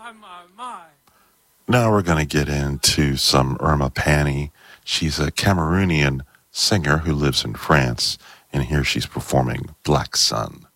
Now we're going to get into some Irma Pani. She's a Cameroonian singer who lives in France, and here she's performing Black Sun.